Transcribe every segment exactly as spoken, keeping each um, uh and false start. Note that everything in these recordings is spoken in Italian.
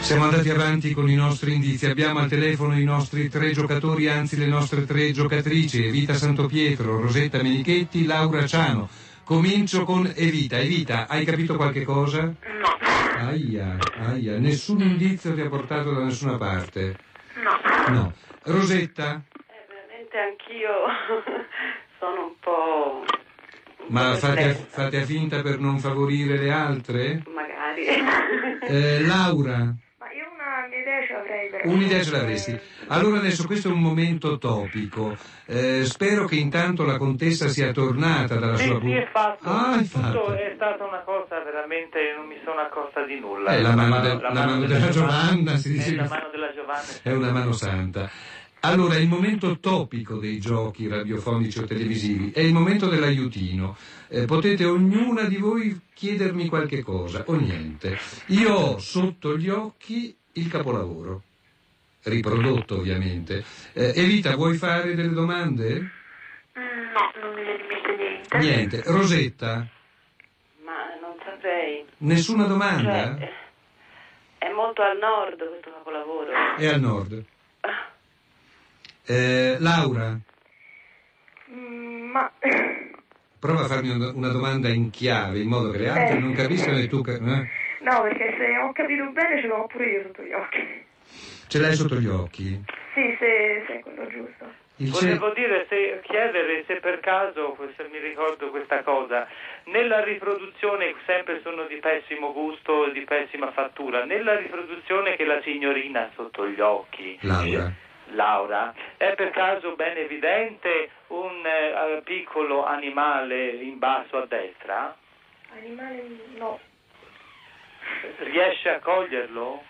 Siamo andati avanti con i nostri indizi, abbiamo al telefono i nostri tre giocatori, anzi le nostre tre giocatrici, Evita Santopietro, Rosetta Menichetti, Laura Ciano. Comincio con Evita. Evita, hai capito qualche cosa? No. Aia, aia, nessun indizio ti ha portato da nessuna parte? No. No. Rosetta? Eh, veramente anch'io sono un po'... un Ma po' fate, perplessa. fate a finta per non favorire le altre? Magari. Eh, Laura? Ma io una mia idea ce l'avrei veramente. Un'idea ce l'avresti. Allora adesso questo è un momento topico. Eh, spero che intanto la contessa sia tornata dalla Sì, sua... sì, è fatto. Ah, è Tutto fatto. è stata una cosa veramente, non mi sono accorta di nulla. È la mano, de- la mano della Giovanna, si È dice. la mano della Giovanna. È una mano santa. Allora, il momento topico dei giochi radiofonici o televisivi è il momento dell'aiutino. Eh, potete ognuna di voi chiedermi qualche cosa o niente. Io ho sotto gli occhi il capolavoro, riprodotto ovviamente. Eh, Evita, vuoi fare delle domande? Mm, no, non mi viene in mente niente. Niente. Rosetta? Ma non saprei. Nessuna domanda? Cioè, è molto al nord questo capolavoro. È al nord. Eh, Laura? Mm, ma... Prova a farmi una una domanda in chiave, in modo che le altre Eh. non capiscano e tu... ca- eh? No, perché se ho capito bene ce l'ho pure io sotto gli occhi. Ce l'hai sotto gli occhi? Sì, se, se è quello giusto. Il ce- Volevo dire, se, chiedere se per caso, se mi ricordo questa cosa, nella riproduzione sempre sono di pessimo gusto, di pessima fattura, nella riproduzione che la signorina ha sotto gli occhi, Laura. Laura, è per caso ben evidente un eh, piccolo animale in basso a destra? Animale no. Riesce a coglierlo?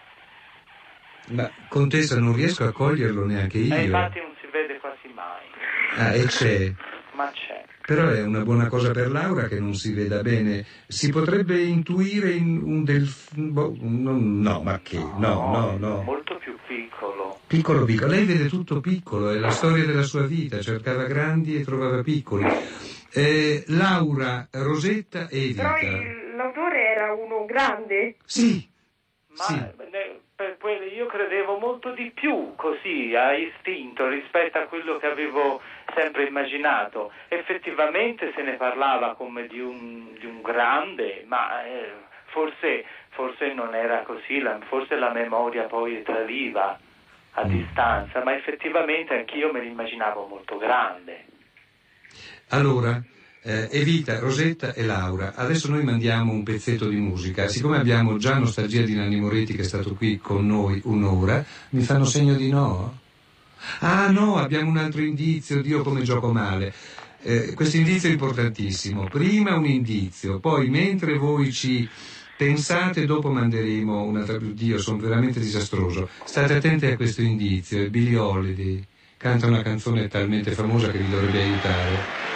Ma contessa, non riesco a coglierlo neanche io. Eh, infatti non si vede quasi mai, Ah, e c'è. ma c'è. Però è una buona cosa per Laura che non si veda bene. Si potrebbe intuire in un delfino... No, no, ma che? No, no, no. Molto più piccolo. Piccolo, piccolo. Lei vede tutto piccolo, è la storia della sua vita. Cercava grandi e trovava piccoli. Eh, Laura, Rosetta e Evita. Però il- l'autore era uno grande? Sì. Ma Sì. ne- per quello io credevo molto di più così a istinto rispetto a quello che avevo sempre immaginato. Effettivamente se ne parlava come di un, di un grande, ma eh, forse, forse non era così, la, forse la memoria poi tradiva a Mm. distanza, ma effettivamente anch'io me l'immaginavo molto grande. Allora, eh, Evita, Rosetta e Laura, adesso noi mandiamo un pezzetto di musica. Siccome abbiamo già Nostalgia di Nanni Moretti che è stato qui con noi un'ora, mi fanno segno di no? Ah no, abbiamo un altro indizio, Dio come gioco male. Eh, questo indizio è importantissimo. Prima un indizio, poi mentre voi ci pensate, dopo manderemo un'altra... Dio, sono veramente disastroso. State attenti a questo indizio, è Billie Holiday. Canta una canzone talmente famosa che vi dovrebbe aiutare.